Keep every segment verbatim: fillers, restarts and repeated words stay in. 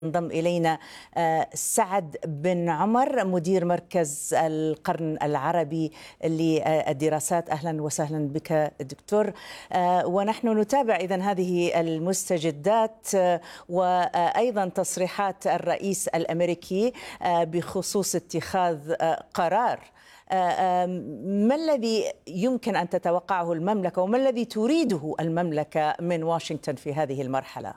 انضم إلينا آه، سعد بن عمر مدير مركز القرن العربي للدراسات. أهلا وسهلا بك دكتور. آه، ونحن نتابع إذن هذه المستجدات آه، وأيضا تصريحات الرئيس الأمريكي آه، بخصوص اتخاذ آه، قرار. ما الذي يمكن أن تتوقعه المملكة وما الذي تريده المملكة من واشنطن في هذه المرحلة؟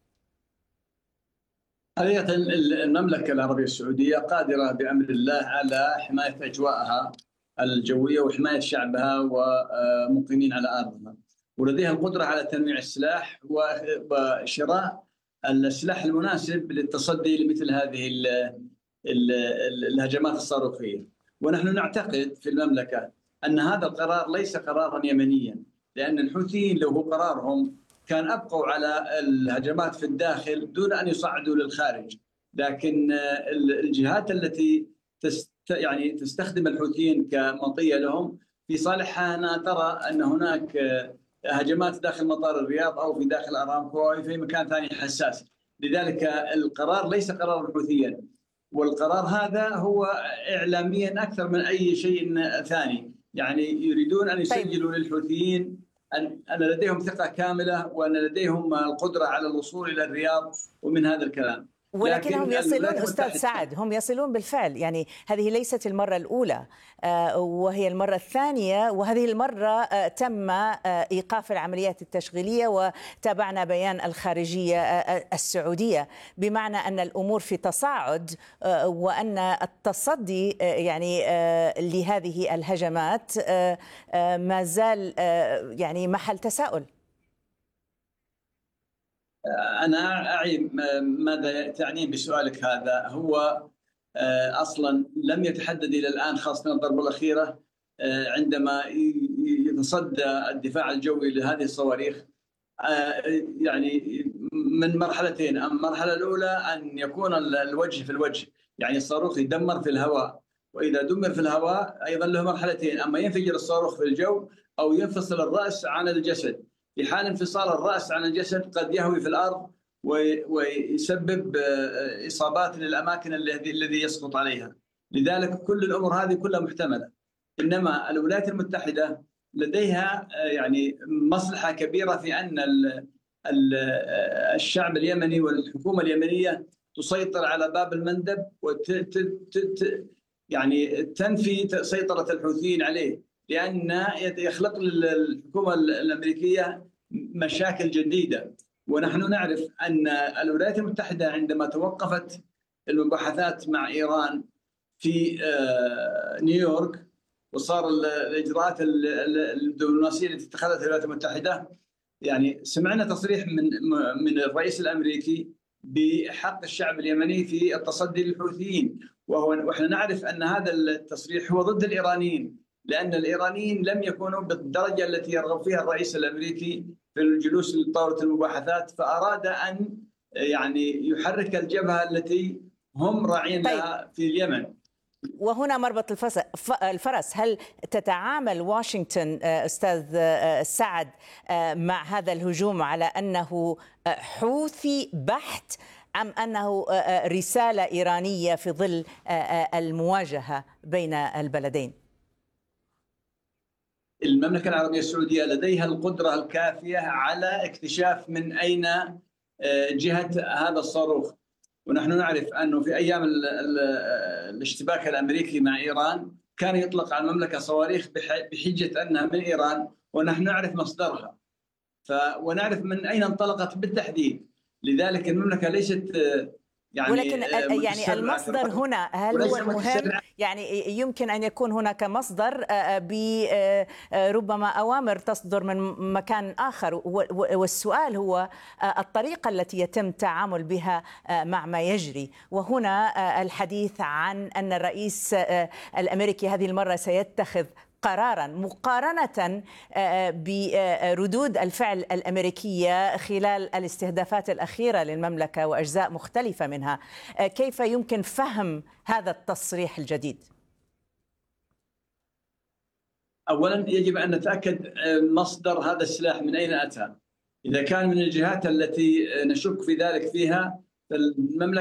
حقيقة المملكة العربية السعودية قادرة بأمر الله على حماية أجوائها الجوية وحماية شعبها ومقيمين على أرضها، ولديها القدرة على تنويع السلاح وشراء السلاح المناسب للتصدي لمثل هذه الهجمات الصاروخية. ونحن نعتقد في المملكة أن هذا القرار ليس قرارا يمنيا، لأن الحوثيين لو هو قرارهم كان أبقوا على الهجمات في الداخل دون أن يصعدوا للخارج. لكن الجهات التي تست يعني تستخدم الحوثيين كمطية لهم في صالحها أنا ترى أن هناك هجمات داخل مطار الرياض أو في داخل أرامكو أو في مكان ثاني حساس. لذلك القرار ليس قرار حوثيا، والقرار هذا هو إعلاميا أكثر من أي شيء ثاني. يعني يريدون أن يسجلوا للحوثيين أن لديهم ثقة كاملة وأن لديهم القدرة على الوصول إلى الرياض ومن هذا الكلام. ولكنهم يصلون أستاذ سعد، هم يصلون بالفعل. يعني هذه ليست المرة الأولى وهي المرة الثانية، وهذه المرة تم إيقاف العمليات التشغيلية وتابعنا بيان الخارجية السعودية، بمعنى أن الأمور في تصاعد وأن التصدي يعني لهذه الهجمات ما زال يعني محل تساؤل. أنا أعي ماذا تعنين بسؤالك هذا. هو أصلا لم يتحدد إلى الآن، خاصة الضربة الأخيرة عندما يتصدى الدفاع الجوي لهذه الصواريخ يعني من مرحلتين. المرحلة الأولى أن يكون الوجه في الوجه، يعني الصاروخ يدمر في الهواء، وإذا دمر في الهواء أيضا له مرحلتين: أما ينفجر الصاروخ في الجو أو ينفصل الرأس عن الجسد. في حال انفصال الرأس عن الجسد قد يهوي في الأرض ويسبب إصابات للأماكن الذي يسقط عليها. لذلك كل الأمور هذه كلها محتملة. إنما الولايات المتحدة لديها يعني مصلحة كبيرة في أن الشعب اليمني والحكومة اليمنية تسيطر على باب المندب وت يعني تنفي سيطرة الحوثيين عليه، لأن يخلق للحكومة الأمريكية مشاكل جديدة. ونحن نعرف أن الولايات المتحدة عندما توقفت المباحثات مع إيران في نيويورك وصار الإجراءات الدبلوماسية التي اتخذتها الولايات المتحدة، يعني سمعنا تصريح من من الرئيس الأمريكي بحق الشعب اليمني في التصدي للحوثيين، وهو واحنا نعرف أن هذا التصريح هو ضد الإيرانيين، لأن الإيرانيين لم يكونوا بالدرجة التي يرغب فيها الرئيس الأمريكي في الجلوس لطاولة المباحثات، فأراد أن يعني يحرك الجبهة التي هم راعين لها في اليمن. وهنا مربط الفرس. هل تتعامل واشنطن أستاذ سعد مع هذا الهجوم على أنه حوثي بحت أم أنه رسالة إيرانية في ظل المواجهة بين البلدين؟ المملكة العربية السعودية لديها القدرة الكافية على اكتشاف من أين جهة هذا الصاروخ. ونحن نعرف أنه في أيام الاشتباك الأمريكي مع إيران كان يطلق على المملكة صواريخ بحجة أنها من إيران، ونحن نعرف مصدرها ف... ونعرف من أين انطلقت بالتحديد. لذلك المملكة ليست يعني ولكن يعني المصدر هنا هل هو المهم؟ يعني يمكن أن يكون هناك مصدر بربما أوامر تصدر من مكان آخر، والسؤال هو الطريقة التي يتم التعامل بها مع ما يجري. وهنا الحديث عن أن الرئيس الأمريكي هذه المرة سيتخذ قرارا مقارنة بردود الفعل الأمريكية خلال الاستهدافات الأخيرة للمملكة وأجزاء مختلفة منها. كيف يمكن فهم هذا التصريح الجديد؟ أولا يجب أن نتأكد مصدر هذا السلاح من أين أتى. إذا كان من الجهات التي نشك في ذلك فيها فالمملكة